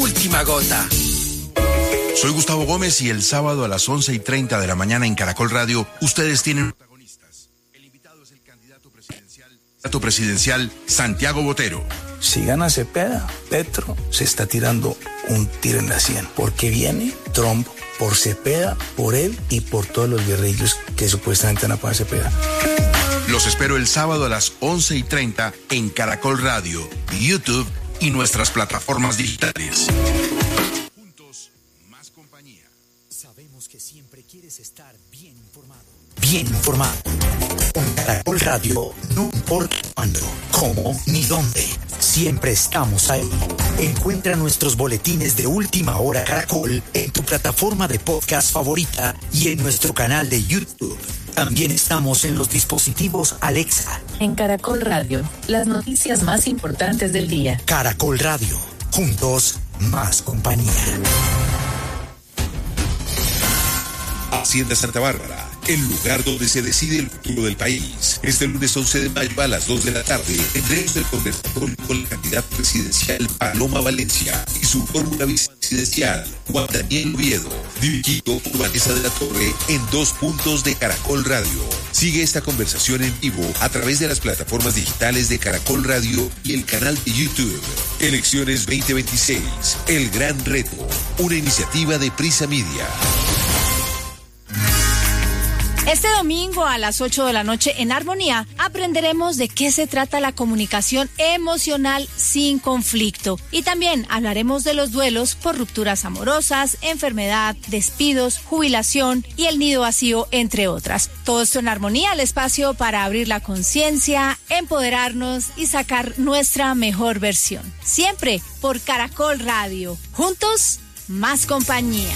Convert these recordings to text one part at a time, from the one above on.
última gota. Soy Gustavo Gómez y el sábado a las 11:30 de la mañana en Caracol Radio, ustedes tienen protagonistas. El invitado es el candidato presidencial Santiago Botero. Si gana Cepeda, Petro se está tirando un tiro en la sien, porque viene Trump por Cepeda, por él y por todos los guerrillos que supuestamente van a poner Cepeda. Los espero el sábado a las 11:30 en Caracol Radio, YouTube y nuestras plataformas digitales. Juntos, más compañía. Sabemos que siempre quieres estar bien informado. Bien informado. Con Caracol Radio, no importa cuándo, cómo ni dónde. Siempre estamos ahí. Encuentra nuestros boletines de Última Hora Caracol en tu plataforma de podcast favorita y en nuestro canal de YouTube. También estamos en los dispositivos Alexa. En Caracol Radio, las noticias más importantes del día. Caracol Radio, juntos, más compañía. Hacienda Santa Bárbara, el lugar donde se decide el futuro del país. Este lunes 11 de mayo a las 2 de la tarde tendremos el conversatorio con la candidata presidencial Paloma Valencia y su fórmula vicepresidencial Juan Daniel Oviedo, dirigido por Vanessa de la Torre en 2 puntos de Caracol Radio. Sigue esta conversación en vivo a través de las plataformas digitales de Caracol Radio y el canal de YouTube. Elecciones 2026, el gran reto, una iniciativa de Prisa Media. Este domingo a las 8 de la noche en Armonía aprenderemos de qué se trata la comunicación emocional sin conflicto. Y también hablaremos de los duelos por rupturas amorosas, enfermedad, despidos, jubilación y el nido vacío, entre otras. Todo esto en Armonía, el espacio para abrir la conciencia, empoderarnos y sacar nuestra mejor versión. Siempre por Caracol Radio. Juntos, más compañía.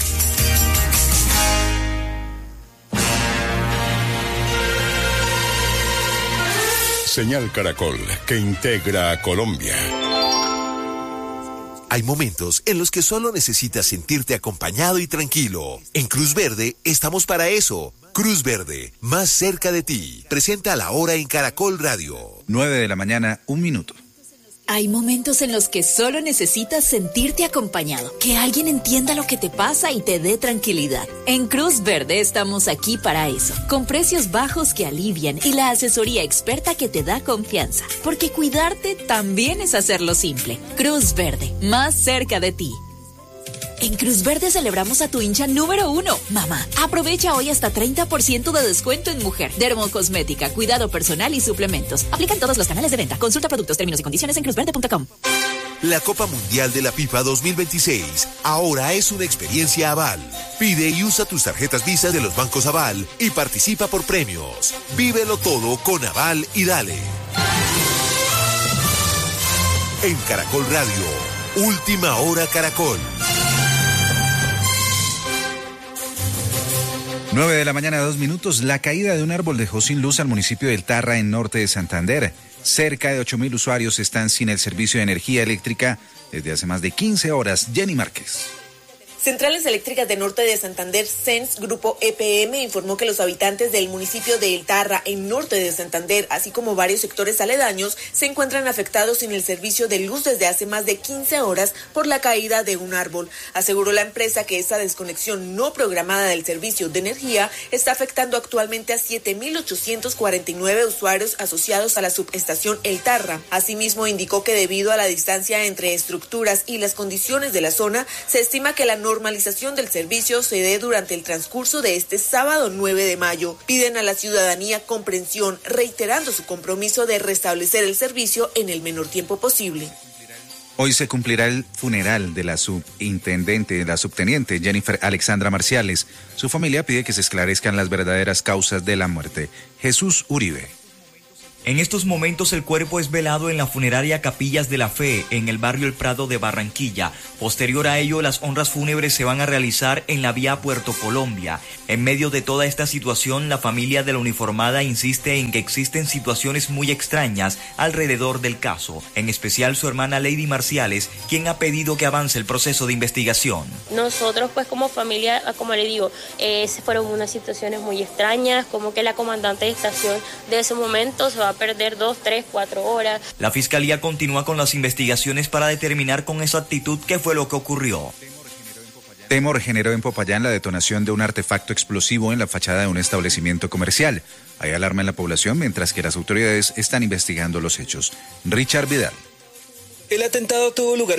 Señal Caracol, que integra a Colombia. Hay momentos en los que solo necesitas sentirte acompañado y tranquilo. En Cruz Verde estamos para eso. Cruz Verde, más cerca de ti. Presenta la hora en Caracol Radio. 9:00 a.m. Hay momentos en los que solo necesitas sentirte acompañado, que alguien entienda lo que te pasa y te dé tranquilidad. En Cruz Verde estamos aquí para eso, con precios bajos que alivian y la asesoría experta que te da confianza, porque cuidarte también es hacerlo simple. Cruz Verde, más cerca de ti. En Cruz Verde celebramos a tu hincha número 1, mamá. Aprovecha hoy hasta 30% de descuento en mujer, dermocosmética, cuidado personal y suplementos. Aplican todos los canales de venta. Consulta productos, términos y condiciones en cruzverde.com. La Copa Mundial de la FIFA 2026 ahora es una experiencia Aval. Pide y usa tus tarjetas Visa de los bancos Aval y participa por premios. Vívelo todo con Aval y dale. En Caracol Radio, Última Hora Caracol. 9:02 a.m. La caída de un árbol dejó sin luz al municipio del Tarra, en norte de Santander. Cerca de 8.000 usuarios están sin el servicio de energía eléctrica desde hace más de 15 horas. Jenny Márquez. Centrales Eléctricas de Norte de Santander, CENS Grupo EPM, informó que los habitantes del municipio de El Tarra, en norte de Santander, así como varios sectores aledaños, se encuentran afectados sin el servicio de luz desde hace más de 15 horas por la caída de un árbol. Aseguró la empresa que esa desconexión no programada del servicio de energía está afectando actualmente a 7.849 usuarios asociados a la subestación El Tarra. Asimismo, indicó que debido a la distancia entre estructuras y las condiciones de la zona, se estima que la normalización del servicio se dé durante el transcurso de este sábado 9 de mayo. Piden a la ciudadanía comprensión, reiterando su compromiso de restablecer el servicio en el menor tiempo posible. Hoy se cumplirá el funeral de la subteniente Jennifer Alexandra Marciales. Su familia pide que se esclarezcan las verdaderas causas de la muerte. Jesús Uribe. En estos momentos el cuerpo es velado en la funeraria Capillas de la Fe, en el barrio El Prado de Barranquilla. Posterior a ello, las honras fúnebres se van a realizar en la vía Puerto Colombia. En medio de toda esta situación, la familia de la uniformada insiste en que existen situaciones muy extrañas alrededor del caso, en especial su hermana Lady Marciales, quien ha pedido que avance el proceso de investigación. Nosotros, pues como familia, como le digo, fueron unas situaciones muy extrañas, como que la comandante de estación de ese momento se va a perder 2, 3, 4 horas. La Fiscalía continúa con las investigaciones para determinar con exactitud qué fue lo que ocurrió. Temor generó en Popayán la detonación de un artefacto explosivo en la fachada de un establecimiento comercial. Hay alarma en la población mientras que las autoridades están investigando los hechos. Richard Vidal. El atentado tuvo lugar